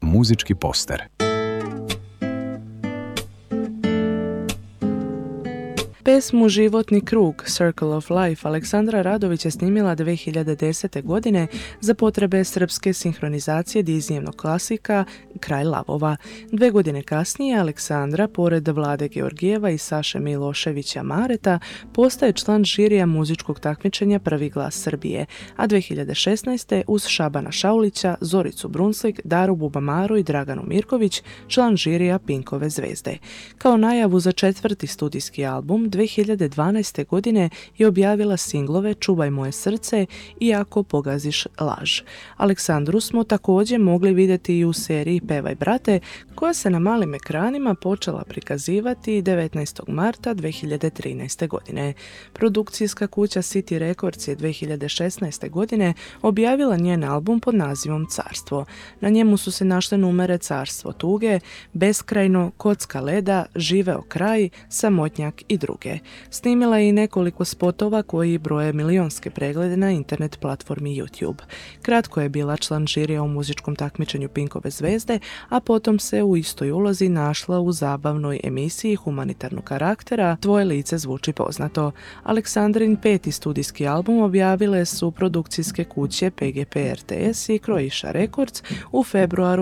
Muzički poster. Pesmu Životni krug, Circle of Life, Aleksandra Radović je snimila 2010. godine za potrebe srpske sinhronizacije Disneyevnog klasika Kralj lavova. 2 godine kasnije Aleksandra, pored Vlade Georgijeva i Saše Miloševića Mareta, postaje član žirija muzičkog takmičenja Prvi glas Srbije, a 2016. uz Šabana Šaulića, Zoricu Brunslik, Daru Bubamaru i Draganu Mirković, član žirija Pinkove zvezde. Kao najavu za 4. studijski album, 2012. godine je objavila singlove Čuvaj moje srce i Ako pogaziš laž. Aleksandru smo također mogli vidjeti i u seriji Pevaj brate, koja se na malim ekranima počela prikazivati 19. marta 2013. godine. Produkcijska kuća City Records je 2016. godine objavila njen album pod nazivom Carstvo. Na njemu su se našle numere Carstvo tuge, Beskrajno, Kocka leda, Živeo kraj, Samotnjak i druge. Snimila je i nekoliko spotova koji broje milionske preglede na internet platformi YouTube. Kratko je bila član žirija u muzičkom takmičenju Pinkove zvezde, a potom se u istoj ulozi našla u zabavnoj emisiji humanitarnog karaktera Tvoje lice zvuči poznato. Aleksandrin 5. studijski album objavile su produkcijske kuće PGP RTS i Croatia Records u februaru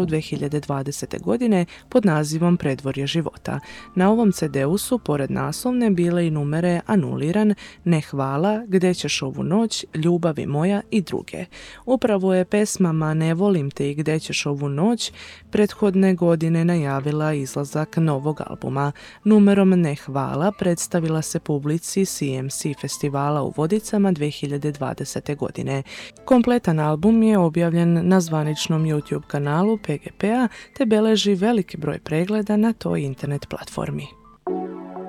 2020. godine pod nazivom Predvorje života. Na ovom CD-u su pored naslovne bile i numere Anuliran, Ne hvala, Gde ćeš ovu noć, Ljubavi moja i druge. Upravo je pesmama Ne volim te i Gde ćeš ovu noć prethodne godine najavila izlazak novog albuma. Numerom Ne hvala predstavila se publici CMC festivala u Vodicama 2020. godine. Kompletan album je objavljen na zvaničnom YouTube kanalu PGP-a te beleži veliki broj pregleda na toj internet platformi.